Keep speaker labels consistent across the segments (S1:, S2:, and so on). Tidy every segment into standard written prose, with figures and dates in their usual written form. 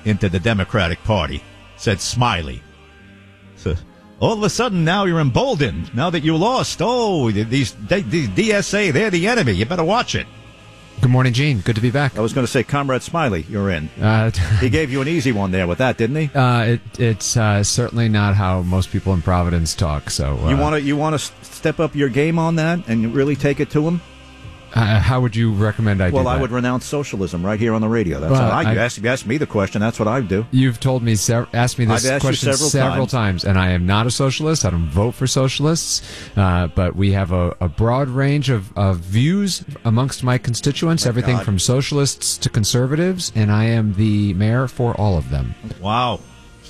S1: into the Democratic Party, said Smiley. So, all of a sudden, now you're emboldened. Now that you lost, these DSA, they're the enemy. You better watch it.
S2: Good morning, Gene. Good to be back.
S1: I was going to say, Comrade Smiley, you're in. He gave you an easy one there with that, didn't he?
S2: It's certainly not how most people in Providence talk. So
S1: you want to step up your game on that and really take it to him?
S2: How would you recommend I do that?
S1: Well, I would renounce socialism right here on the radio. That's how if you ask me the question, that's what I would do.
S2: You've told me, asked me this question several times, and I am not a socialist. I don't vote for socialists, but we have a broad range of views amongst my constituents, everything from socialists to conservatives, and I am the mayor for all of them.
S1: Wow.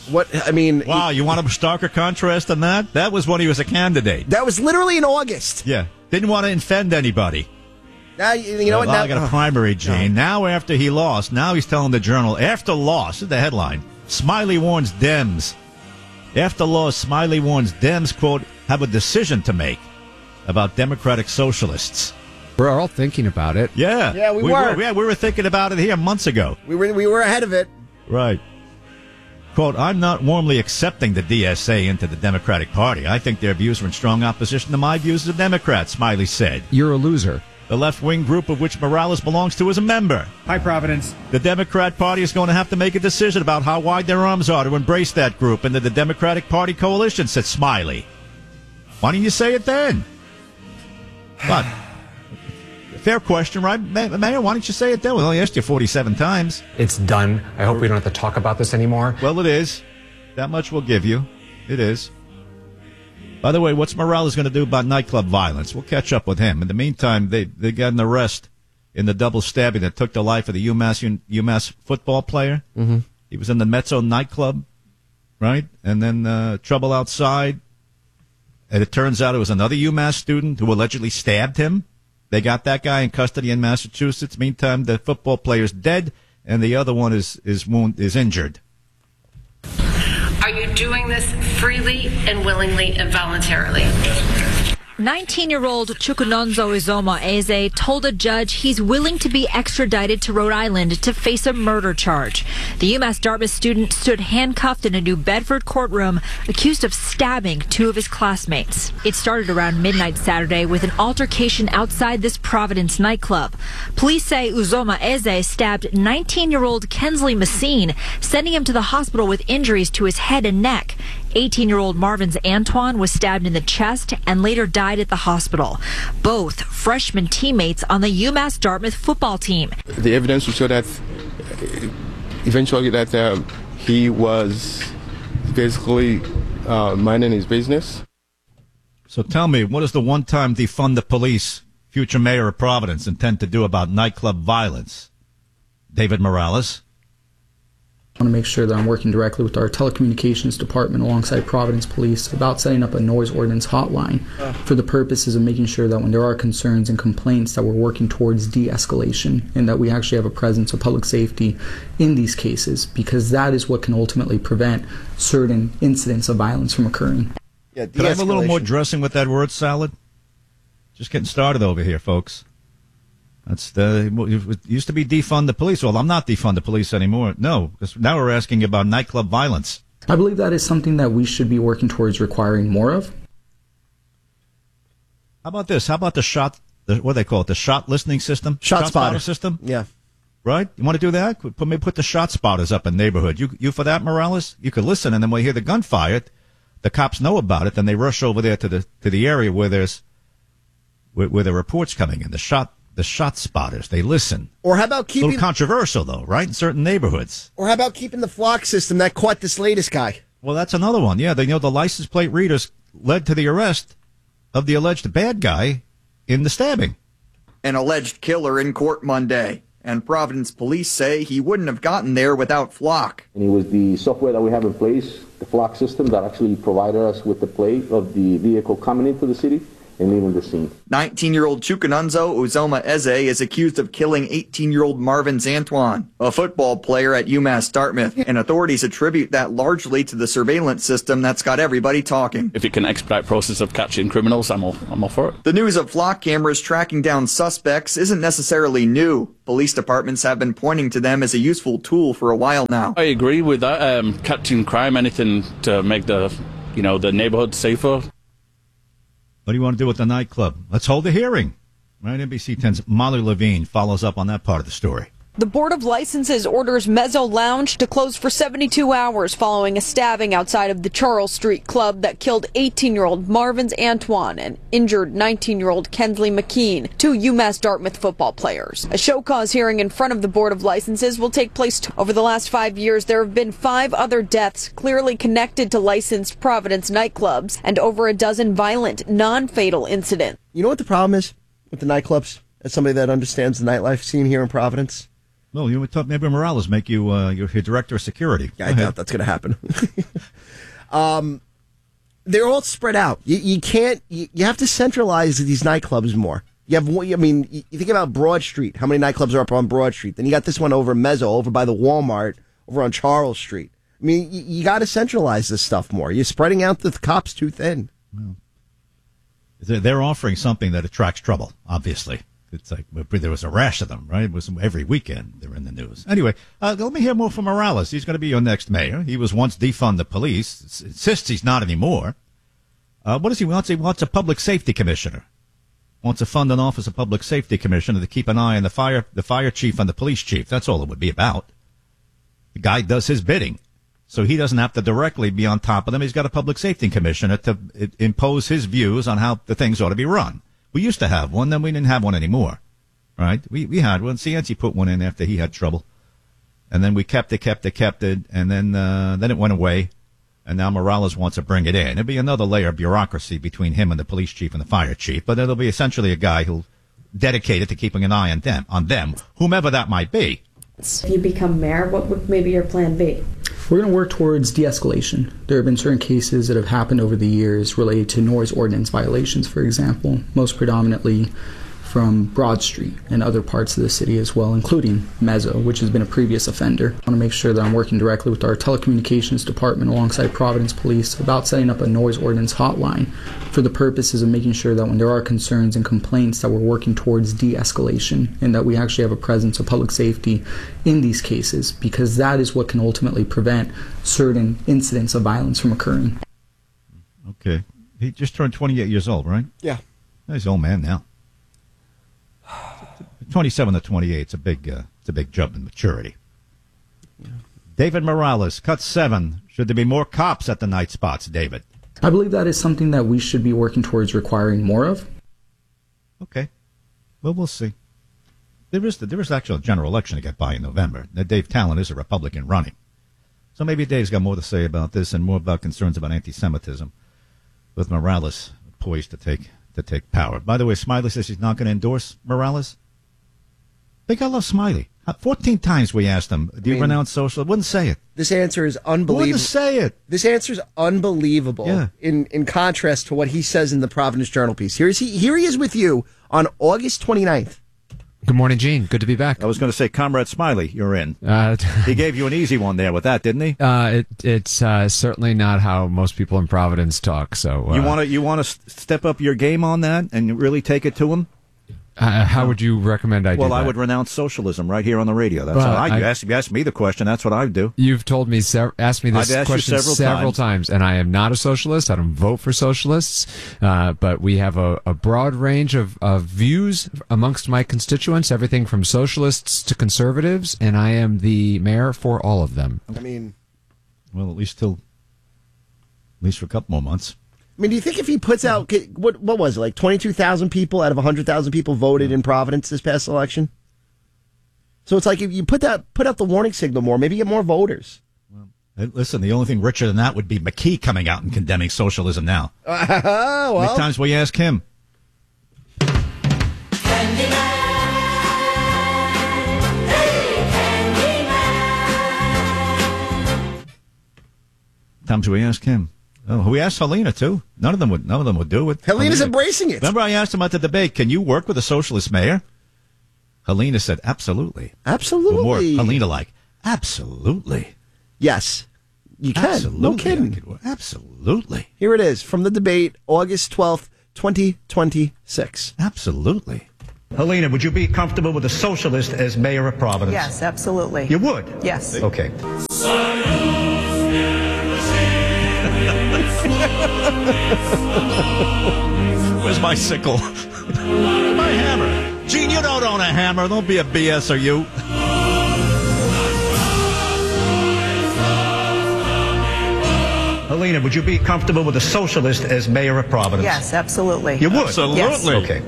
S3: Wow,
S1: you want a starker contrast than that? That was when he was a candidate.
S3: That was literally in August.
S1: Yeah. Didn't want to offend anybody.
S3: You know what?
S1: I got a primary, Gene. Now, after he lost, now he's telling the Journal, after loss, is the headline, Smiley warns Dems. After loss, Smiley warns Dems, quote, have a decision to make about Democratic Socialists.
S2: We're all thinking about it.
S1: Yeah.
S3: Yeah, we were.
S1: Yeah, we were thinking about it here months ago.
S3: We were ahead of it.
S1: Right. Quote, I'm not warmly accepting the DSA into the Democratic Party. I think their views are in strong opposition to my views as a Democrat, Smiley said.
S2: You're a loser.
S1: The left-wing group of which Morales belongs to is a member.
S4: Hi, Providence.
S1: The Democrat Party is going to have to make a decision about how wide their arms are to embrace that group into the Democratic Party coalition, said Smiley. Why didn't you say it then? What? Fair question, right, Mayor? Why didn't you say it then? We only asked you 47 times.
S4: It's done. I hope we don't have to talk about this anymore.
S1: Well, it is. That much we'll give you. It is. By the way, what's Morales going to do about nightclub violence? We'll catch up with him. In the meantime, they got an arrest in the double stabbing that took the life of the UMass football player.
S3: Mm-hmm.
S1: He was in the Mezzo nightclub, right? And then trouble outside. And it turns out it was another UMass student who allegedly stabbed him. They got that guy in custody in Massachusetts. Meantime, the football player's dead, and the other one is injured.
S5: Are you doing this freely and willingly and voluntarily?
S6: 19-year-old Chukwunonso Uzoma Eze told a judge he's willing to be extradited to Rhode Island to face a murder charge. The UMass Dartmouth student stood handcuffed in a New Bedford courtroom, accused of stabbing two of his classmates. It started around midnight Saturday with an altercation outside this Providence nightclub. Police say Uzoma Eze stabbed 19-year-old Kensley Massine, sending him to the hospital with injuries to his head and neck. 18-year-old Marvin's Antoine was stabbed in the chest and later died at the hospital. Both freshman teammates on the UMass Dartmouth football team.
S7: The evidence will show that eventually that he was basically minding his business.
S1: So tell me, what does the one-time defund the police future mayor of Providence intend to do about nightclub violence? David Morales?
S8: I want to make sure that I'm working directly with our telecommunications department alongside Providence Police about setting up a noise ordinance hotline for the purposes of making sure that when there are concerns and complaints that we're working towards de-escalation and that we actually have a presence of public safety in these cases, because that is what can ultimately prevent certain incidents of violence from occurring.
S3: Yeah,
S1: could I have a little more dressing with that word salad? Just getting started over here, folks. It used to be defund the police. Well, I'm not defund the police anymore. No, because now we're asking about nightclub violence.
S8: I believe that is something that we should be working towards requiring more of.
S1: How about this? How about what do they call it? The shot listening system?
S3: Shot spotter
S1: system?
S3: Yeah.
S1: Right? You want to do that? Put the shot spotters up in neighborhood. You for that, Morales? You could listen, and then when you hear the gunfire, the cops know about it, then they rush over there to the area where the report's coming in. The shot spotters, they listen.
S3: Or how about keeping...
S1: A little controversial, though, right, in certain neighborhoods.
S3: Or how about keeping the flock system that caught this latest guy?
S1: Well, that's another one. Yeah, the license plate readers led to the arrest of the alleged bad guy in the stabbing.
S9: An alleged killer in court Monday, and Providence police say he wouldn't have gotten there without Flock.
S10: And it was the software that we have in place, the Flock system, that actually provided us with the plate of the vehicle coming into the city and leaving the scene.
S9: 19-year-old Chukwunonso Uzoma Eze is accused of killing 18-year-old Marvin Antoine, a football player at UMass Dartmouth, and authorities attribute that largely to the surveillance system that's got everybody talking.
S11: If it can expedite the process of catching criminals, I'm all for it.
S9: The news of flock cameras tracking down suspects isn't necessarily new. Police departments have been pointing to them as a useful tool for a while now.
S11: I agree with that. Catching crime, anything to make the neighborhood safer.
S1: What do you want to do with the nightclub? Let's hold a hearing. Right, NBC 10's Molly Levine follows up on that part of the story.
S12: The Board of Licenses orders Mezzo Lounge to close for 72 hours following a stabbing outside of the Charles Street Club that killed 18-year-old Marvin Antoine and injured 19-year-old Kensley McKean, two UMass Dartmouth football players. A show cause hearing in front of the Board of Licenses will take place. Over the last 5 years, there have been 5 other deaths clearly connected to licensed Providence nightclubs and over a dozen violent, non-fatal incidents.
S3: You know what the problem is with the nightclubs? As somebody that understands the nightlife scene here in Providence.
S1: Well, you would talk, maybe Morales make you your director of security.
S3: Yeah, I doubt that's going to happen. They're all spread out. You can't. You have to centralize these nightclubs more. You have. I mean, you think about Broad Street. How many nightclubs are up on Broad Street? Then you got this one over Mezzo, over by the Walmart, over on Charles Street. I mean, you got to centralize this stuff more. You're spreading out the cops too thin.
S1: Well, they're offering something that attracts trouble. Obviously. It's like there was a rash of them, right? It was every weekend they're in the news. Anyway, let me hear more from Morales. He's going to be your next mayor. He was once defund the police. Insists he's not anymore. What does he want? He wants a public safety commissioner. Wants to fund an office of public safety commissioner to keep an eye on the fire chief and the police chief. That's all it would be about. The guy does his bidding, so he doesn't have to directly be on top of them. He's got a public safety commissioner to impose his views on how the things ought to be run. We used to have one, then we didn't have one anymore, right? We had one. Cianci put one in after he had trouble, and then we kept it, and then it went away, and now Morales wants to bring it in. It'll be another layer of bureaucracy between him and the police chief and the fire chief, but it'll be essentially a guy who'll dedicate it to keeping an eye on them, whomever that might be.
S13: If you become mayor, what would maybe your plan be?
S8: We're going to work towards de-escalation. There have been certain cases that have happened over the years related to noise ordinance violations, for example, most predominantly from Broad Street and other parts of the city as well, including Mezzo, which has been a previous offender. I want to make sure that I'm working directly with our telecommunications department alongside Providence Police about setting up a noise ordinance hotline for the purposes of making sure that when there are concerns and complaints that we're working towards de-escalation and that we actually have a presence of public safety in these cases, because that is what can ultimately prevent certain incidents of violence from occurring.
S1: Okay. He just turned 28 years old, right?
S3: Yeah.
S1: He's an old man now. 27 to 28, it's a big jump in maturity. Yeah. David Morales, cut 7. Should there be more cops at the night spots, David?
S8: I believe that is something that we should be working towards requiring more of.
S1: Okay. Well, we'll see. There is actually a general election to get by in November. Now, Dave Talon is a Republican running. So maybe Dave's got more to say about this and more about concerns about anti-Semitism, with Morales poised to take power. By the way, Smiley says he's not going to endorse Morales. Big I love Smiley. 14 times we asked him, do you renounce socialism? Wouldn't say it.
S3: This answer is unbelievable.
S1: Wouldn't say it.
S3: This answer is unbelievable.
S1: Yeah.
S3: In contrast to what he says in the Providence Journal piece. Here he is with you on August 29th.
S2: Good morning, Gene. Good to be back.
S1: I was going to say, Comrade Smiley, you're in. He gave you an easy one there with that, didn't he?
S2: It's certainly not how most people in Providence talk. So
S1: you want to step up your game on that and really take it to him?
S2: How would you recommend I do that?
S1: Well, I would renounce socialism right here on the radio. That's how I do. You ask me the question, that's what I would do.
S2: You've told me, asked me this question several times, and I am not a socialist. I don't vote for socialists, but we have a broad range of views amongst my constituents, everything from socialists to conservatives, and I am the mayor for all of them.
S3: I mean,
S1: well, at least for a couple more months.
S3: I mean, do you think if he puts out, what was it, like 22,000 people out of 100,000 people voted in Providence this past election? So it's like if you put out the warning signal more, maybe get more voters.
S1: Well, listen, the only thing richer than that would be McKee coming out and condemning socialism now.
S3: Well,
S1: how many times will you ask him? Times we ask him. Oh, we asked Helena too. None of them would do it.
S3: Helena's embracing it.
S1: Remember, I asked him at the debate, "Can you work with a socialist mayor?" Helena said, "Absolutely,
S3: absolutely."
S1: More Helena-like, absolutely.
S3: Yes, you can.
S1: Absolutely.
S3: No kidding.
S1: Absolutely.
S3: Here it is from the debate, August 12th, 2026.
S1: Absolutely.
S10: Helena, would you be comfortable with a socialist as mayor of Providence?
S14: Yes, absolutely.
S10: You would?
S14: Yes.
S10: Okay.
S1: Where's my sickle? My hammer. Gene, you don't own a hammer. Don't be a BS, are you?
S10: Helena, would you be comfortable with a socialist as mayor of Providence?
S14: Yes, absolutely.
S10: You would?
S1: Absolutely.
S14: Yes.
S10: Okay.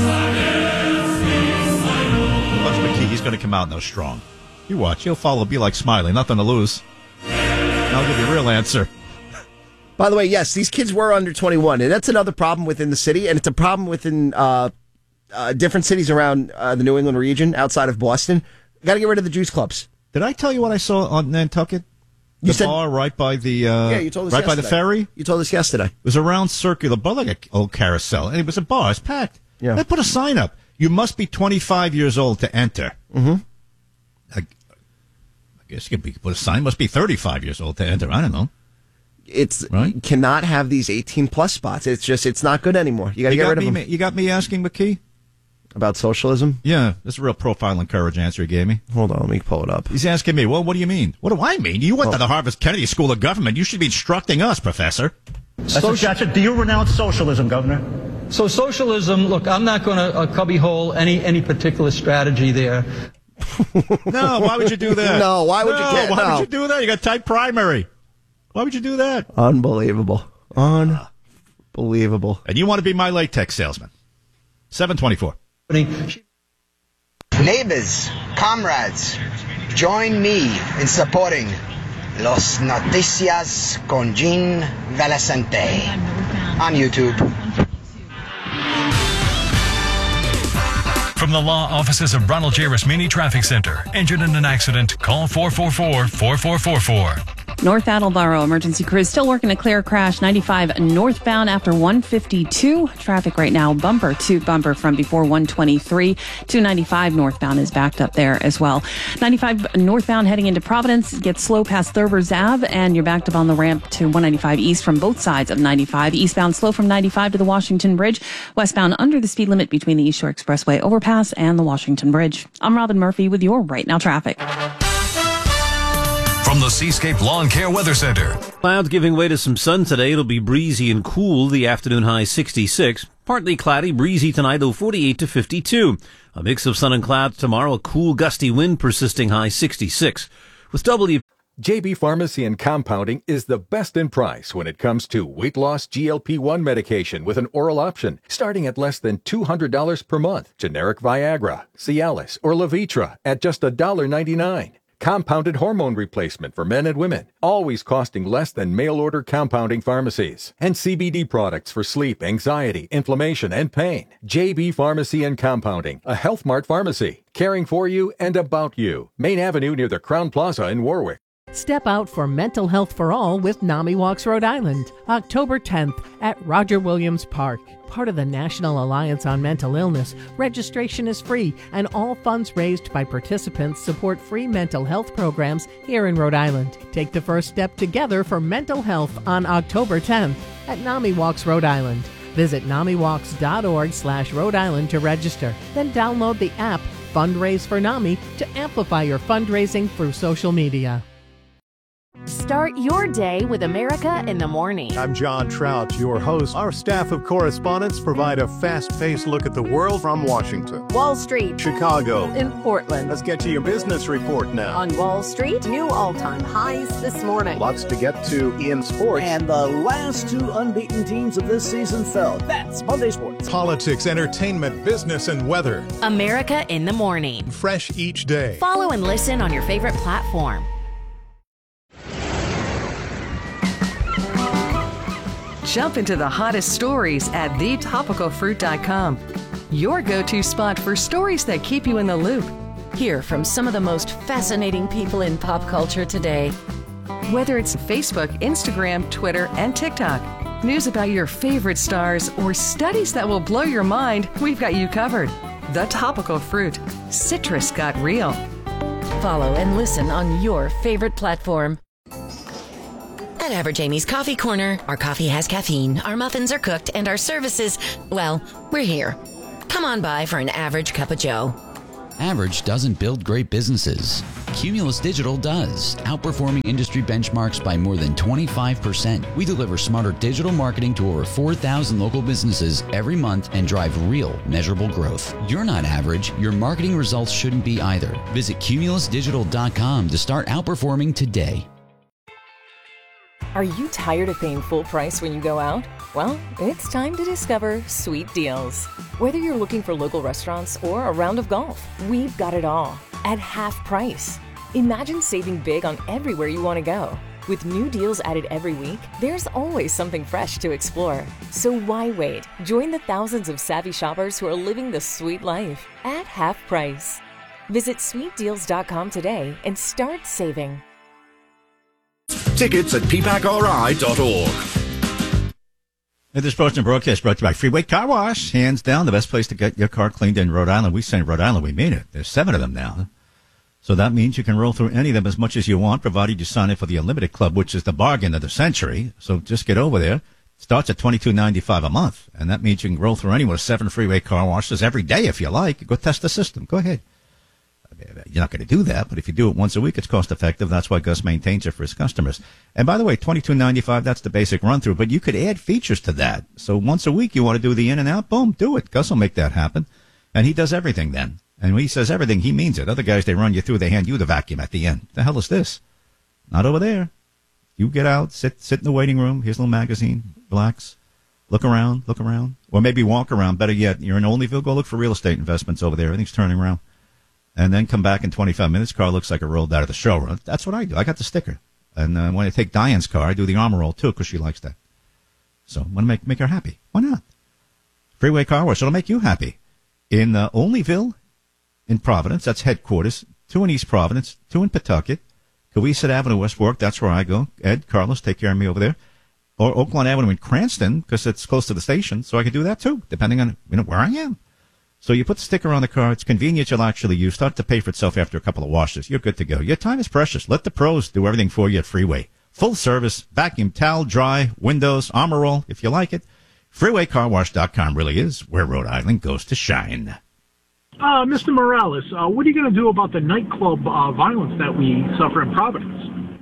S1: Watch McKee. He's going to come out now strong. You watch. He'll follow. Be like Smiley. Nothing to lose. I'll give you a real answer.
S3: By the way, yes, these kids were under 21, and that's another problem within the city, and it's a problem within different cities around the New England region outside of Boston. Got to get rid of the juice clubs.
S1: Did I tell you what I saw on Nantucket? The bar right by the
S3: you told us
S1: right by the
S3: yesterday.
S1: ferry.
S3: You told us yesterday.
S1: It was a round circular bar, like an old carousel, and it was a bar. It's packed.
S3: Yeah.
S1: They put a sign up. You must be 25 years old to enter.
S3: Mm-hmm.
S1: I guess you could put a sign. Must be 35 years old to enter. I don't know.
S3: It's
S1: right.
S3: You cannot have these 18-plus spots. It's not good anymore. You got to get rid of them.
S1: You got me asking McKee
S3: about socialism.
S1: Yeah, that's a real profile and courage answer he gave me.
S3: Hold on, let me pull it up.
S1: He's asking me, well, what do you mean? What do I mean? You went to the Harvard Kennedy School of Government. You should be instructing us, Professor.
S10: Do you renounce socialism, Governor?
S15: So socialism, look, I'm not going to cubbyhole any particular strategy there.
S1: No, why would you do that?
S3: No, why would you
S1: do that? You got tight primary. Why would you do that?
S3: Unbelievable. Unbelievable.
S1: And you want to be my latex salesman. 724.
S16: Neighbors, comrades, join me in supporting Los Noticias con Gene Valicente on YouTube.
S17: From the law offices of Ronald J. Rasmini Traffic Center. Injured in an accident? Call 444-4444.
S18: North Attleboro emergency crews still working to clear a crash 95 northbound after 152. Traffic right now bumper to bumper from before 123. 295 northbound is backed up there as well. 95 northbound heading into Providence gets slow past Thurber's Ave, and you're backed up on the ramp to 195 east from both sides of 95. Eastbound slow from 95 to the Washington Bridge. Westbound under the speed limit between the East Shore Expressway overpass and the Washington Bridge. I'm Robin Murphy with your Right Now traffic.
S17: From the Seascape Lawn Care Weather Center.
S19: Clouds giving way to some sun today. It'll be breezy and cool. The afternoon high 66. Partly cloudy, breezy tonight, though 48 to 52. A mix of sun and clouds tomorrow. A cool, gusty wind persisting high 66. With
S20: JB Pharmacy and Compounding is the best in price when it comes to weight loss GLP-1 medication with an oral option, starting at less than $200 per month. Generic Viagra, Cialis, or Levitra at just $1.99. Compounded hormone replacement for men and women, always costing less than mail-order compounding pharmacies. And CBD products for sleep, anxiety, inflammation, and pain. JB Pharmacy and Compounding, a Health Mart pharmacy, caring for you and about you. Main Avenue near the Crown Plaza in Warwick.
S21: Step out for Mental Health for All with NAMI Walks Rhode Island, October 10th at Roger Williams Park. Part of the National Alliance on Mental Illness, registration is free, and all funds raised by participants support free mental health programs here in Rhode Island. Take the first step together for mental health on October 10th at NAMI Walks Rhode Island. Visit NAMIWalks.org/Rhode Island to register. Then download the app Fundraise for NAMI to amplify your fundraising through social media.
S22: Start your day with America in the Morning.
S23: I'm John Trout, your host. Our staff of correspondents provide a fast-paced look at the world from Washington,
S22: Wall Street,
S23: Chicago,
S22: and Portland.
S23: Let's get to your business report now.
S22: On Wall Street, new all-time highs this morning.
S23: Lots to get to in sports.
S24: And the last two unbeaten teams of this season fell. That's Monday Sports.
S23: Politics, entertainment, business, and weather.
S22: America in the Morning.
S23: Fresh each day.
S22: Follow and listen on your favorite platform.
S25: Jump into the hottest stories at thetopicalfruit.com. Your go-to spot for stories that keep you in the loop.
S22: Hear from some of the most fascinating people in pop culture today.
S25: Whether it's Facebook, Instagram, Twitter, and TikTok, news about your favorite stars, or studies that will blow your mind, we've got you covered. The Topical Fruit. Citrus got real.
S22: Follow and listen on your favorite platform.
S4: At Average Amy's Coffee Corner, our coffee has caffeine, our muffins are cooked, and our services, well, we're here. Come on by for an average cup of joe.
S5: Average doesn't build great businesses. Cumulus Digital does, outperforming industry benchmarks by more than 25%. We deliver smarter digital marketing to over 4,000 local businesses every month and drive real, measurable growth. You're not average. Your marketing results shouldn't be either. Visit cumulusdigital.com to start outperforming today.
S6: Are you tired of paying full price when you go out? Well, it's time to discover Sweet Deals. Whether you're looking for local restaurants or a round of golf, we've got it all at half price. Imagine saving big on everywhere you want to go. With new deals added every week, there's always something fresh to explore. So why wait? Join the thousands of savvy shoppers who are living the sweet life at half price. Visit sweetdeals.com today and start saving.
S7: Tickets at ppacri.org.
S1: This portion broadcast brought to you by Freeway Car Wash. Hands down, the best place to get your car cleaned in Rhode Island. We say in Rhode Island, we mean it. There's 7 of them now. So that means you can roll through any of them as much as you want, provided you sign up for the Unlimited Club, which is the bargain of the century. So just get over there. It starts at $22.95 a month. And that means you can roll through any with 7 Freeway Car Washes every day if you like. Go test the system. Go ahead. You're not going to do that, but if you do it once a week, it's cost effective. That's why Gus maintains it for his customers. And by the way, $22.95, that's the basic run through, but you could add features to that. So once a week you want to do the in and out, boom, do it. Gus will make that happen. And he does everything then. And when he says everything, he means it. Other guys, they run you through, they hand you the vacuum at the end. The hell is this? Not over there. You get out, sit in the waiting room. Here's a little magazine, relax, look around, or maybe walk around. Better yet, you're in Olneyville, go look for real estate investments over there. Everything's turning around. And then come back in 25 minutes. Car looks like it rolled out of the showroom. That's what I do. I got the sticker. And when I take Diane's car, I do the armor roll, too, because she likes that. So I want to make her happy. Why not? Freeway Car Wash. It'll make you happy. In Olneyville, in Providence, that's headquarters. 2 in East Providence, 2 in Pawtucket. Coeasett Avenue, West Warwick, that's where I go. Ed, Carlos, take care of me over there. Or Oaklawn Avenue in Cranston, because it's close to the station, so I can do that, too, depending on where I am. So you put the sticker on the car. It's convenient. You'll actually use. Start to pay for itself after a couple of washes. You're good to go. Your time is precious. Let the pros do everything for you at Freeway. Full service, vacuum, towel, dry, windows, armor roll, if you like it. FreewayCarWash.com really is where Rhode Island goes to shine.
S14: Mr. Morales, what are you going to do about the nightclub violence that we suffer in Providence?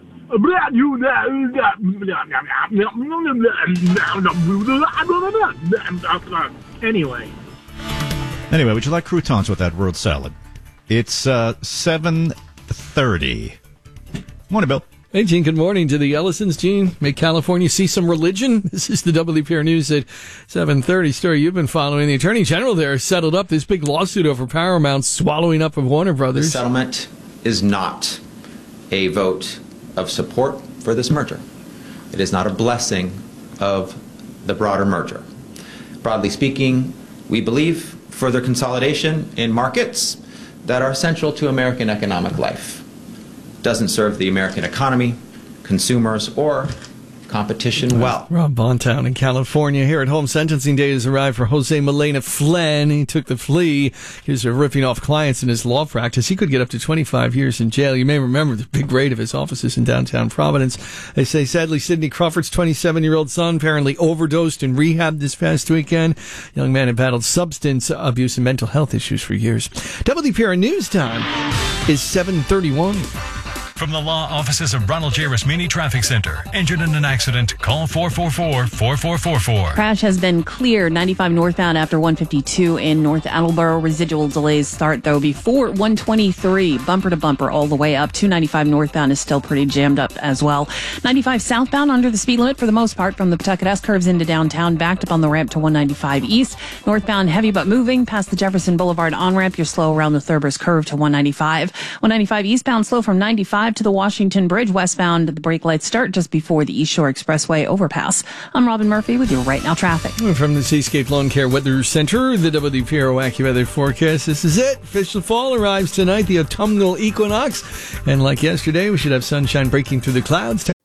S1: Anyway, would you like croutons with that word salad? It's 7:30. Morning, Bill.
S26: Hey, Gene. Good morning to the Ellisons. Gene, make California see some religion. This is the WPR News at 7:30 story you've been following. The Attorney General there settled up this big lawsuit over Paramount's swallowing up of Warner Brothers.
S27: The settlement is not a vote of support for this merger. It is not a blessing of the broader merger. Broadly speaking, we believe further consolidation in markets that are central to American economic life. Doesn't serve the American economy, consumers, or competition well.
S26: Rob Bontown in California. Here at home, sentencing day has arrived for Jose Milena Flynn. He took the plea. He's ripping off clients in his law practice. He could get up to 25 years in jail. You may remember the big raid of his offices in downtown Providence. They say, sadly, Sidney Crawford's 27-year-old son apparently overdosed in rehab this past weekend. Young man had battled substance abuse and mental health issues for years. WPR News Time is 7:31.
S17: From the law offices of Ronald J. Rasmini Traffic Center. Injured in an accident? Call 444-4444.
S18: Crash has been cleared 95 northbound after 152 in North Attleboro. Residual delays start, though, before 123. Bumper to bumper all the way up. 295 northbound is still pretty jammed up as well. 95 southbound under the speed limit for the most part from the Pawtucket S curves into downtown. Backed up on the ramp to 195 east. Northbound heavy but moving past the Jefferson Boulevard on-ramp. You're slow around the Thurbers curve to 195. 195 eastbound slow from 95 to the Washington Bridge westbound. The brake lights start just before the East Shore Expressway overpass. I'm Robin Murphy with your Right Now traffic.
S26: From the Seascape Lawn Care Weather Center, the WPRO AccuWeather forecast. This is it. Official fall arrives tonight, the autumnal equinox. And like yesterday, we should have sunshine breaking through the clouds.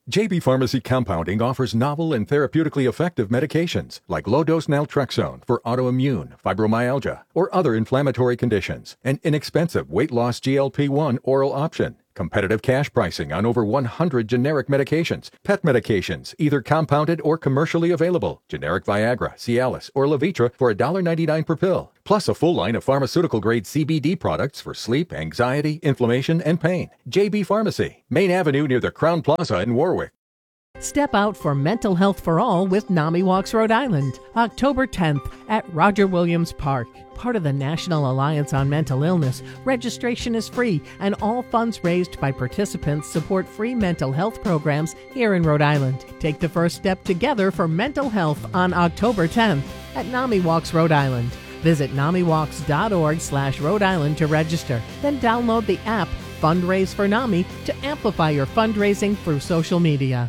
S20: JB Pharmacy Compounding offers novel and therapeutically effective medications like low-dose naltrexone for autoimmune, fibromyalgia, or other inflammatory conditions. An inexpensive weight loss GLP-1 oral option. Competitive cash pricing on over 100 generic medications. Pet medications, either compounded or commercially available. Generic Viagra, Cialis, or Levitra for $1.99 per pill. Plus a full line of pharmaceutical-grade CBD products for sleep, anxiety, inflammation, and pain. JB Pharmacy, Main Avenue near the Crown Plaza in Warwick.
S21: Step out for mental health for all with NAMI Walks Rhode Island, October 10th at Roger Williams Park. Part of the National Alliance on Mental Illness, registration is free and all funds raised by participants support free mental health programs here in Rhode Island. Take the first step together for mental health on October 10th at NAMI Walks Rhode Island. Visit NAMIWalks.org/Rhode Island to register. Then download the app Fundraise for NAMI to amplify your fundraising through social media.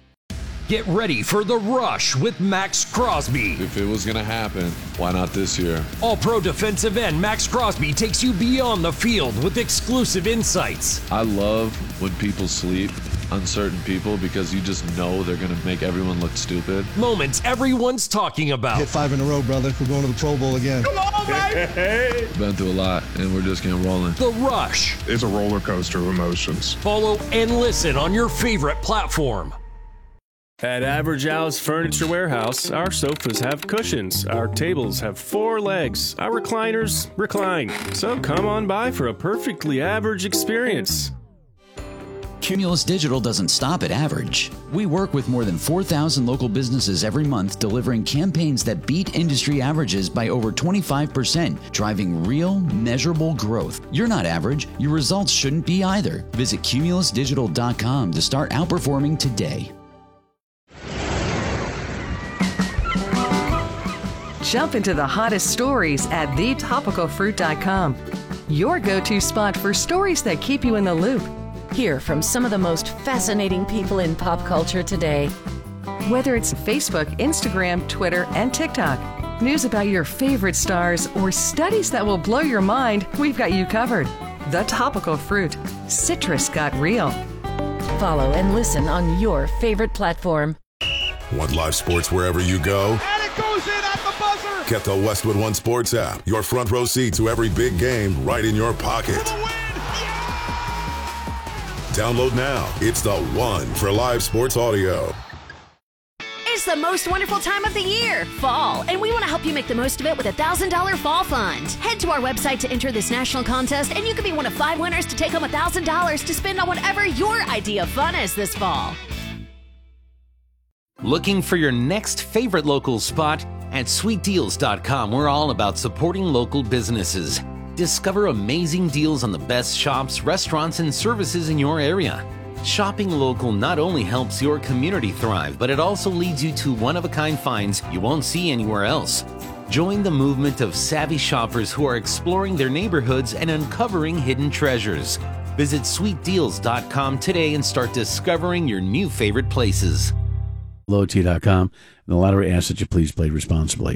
S2: Get ready for The Rush with Max Crosby.
S8: If it was going to happen, why not this year?
S2: All-pro defensive end Max Crosby takes you beyond the field with exclusive insights.
S8: I love when people sleep on certain people because you just know they're going to make everyone look stupid.
S2: Moments everyone's talking about.
S9: Hit 5 in a row, brother. We're going to the Pro Bowl again.
S2: Come on, baby!
S8: Been through a lot, and we're just getting rolling.
S2: The Rush.
S10: It's a roller coaster of emotions.
S2: Follow and listen on your favorite platform.
S11: At Average Al's Furniture Warehouse, our sofas have cushions, our tables have 4 legs, our recliners recline. So come on by for a perfectly average experience.
S5: Cumulus Digital doesn't stop at average. We work with more than 4,000 local businesses every month, delivering campaigns that beat industry averages by over 25%, driving real, measurable growth. You're not average. Your results shouldn't be either. Visit cumulusdigital.com to start outperforming today.
S25: Jump into the hottest stories at thetopicalfruit.com. Your go-to spot for stories that keep you in the loop.
S4: Hear from some of the most fascinating people in pop culture today.
S25: Whether it's Facebook, Instagram, Twitter, and TikTok, news about your favorite stars, or studies that will blow your mind, we've got you covered. The Topical Fruit. Citrus got real.
S4: Follow and listen on your favorite platform.
S12: Want live sports wherever you go?
S13: And it goes in at the buzzer!
S12: Get the Westwood One Sports app. Your front row seat to every big game right in your pocket. Download now. It's the one for live sports audio.
S22: It's the most wonderful time of the year, fall, and we want to help you make the most of it with a $1,000 fall fund. Head to our website to enter this national contest, and you could be one of 5 winners to take home $1,000 to spend on whatever your idea of fun is this fall.
S28: Looking for your next favorite local spot? At sweetdeals.com, we're all about supporting local businesses. Discover amazing deals on the best shops, restaurants, and services in your area. Shopping local not only helps your community thrive, but it also leads you to one-of-a-kind finds you won't see anywhere else. Join the movement of savvy shoppers who are exploring their neighborhoods and uncovering hidden treasures. Visit sweetdeals.com today and start discovering your new favorite places.
S29: Loyalty.com. The lottery asks that you please play responsibly.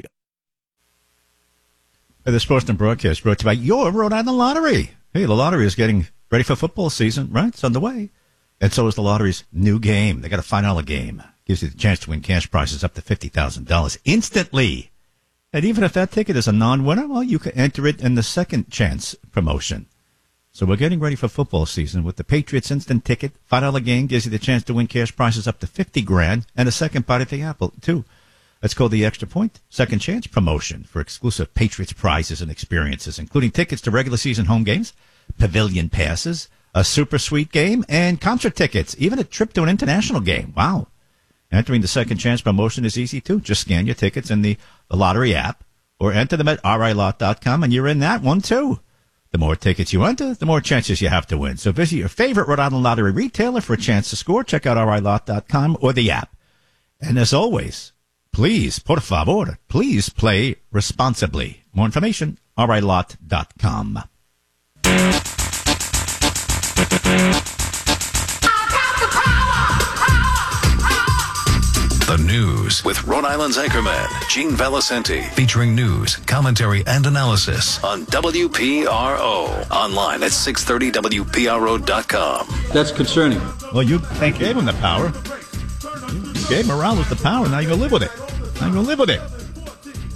S1: The Sportsman broadcast brought to you by your Rhode Island Lottery. Hey, the lottery is getting ready for football season, right? It's underway. And so is the lottery's new game. They got a $5 game. Gives you the chance to win cash prizes up to $50,000 instantly. And even if that ticket is a non-winner, well, you can enter it in the second chance promotion. So we're getting ready for football season with the Patriots Instant Ticket. $5 game gives you the chance to win cash prizes up to $50,000 and a second bite at the apple, too. That's called the Extra Point Second Chance Promotion for exclusive Patriots prizes and experiences, including tickets to regular season home games, pavilion passes, a super sweet game, and concert tickets, even a trip to an international game. Wow. Entering the Second Chance Promotion is easy, too. Just scan your tickets in the lottery app or enter them at RILot.com, and you're in that one, too. The more tickets you enter, the more chances you have to win. So visit your favorite Rhode Island Lottery retailer for a chance to score. Check out RILot.com or the app. And as always, please, por favor, please play responsibly. More information, RILot.com.
S3: The News with Rhode Island's anchorman, Gene Valicenti, featuring news, commentary, and analysis on WPRO. Online at 630WPRO.com.
S6: That's concerning.
S1: Well, you gave him the power. You gave Morales the power. Now you're going to live with it.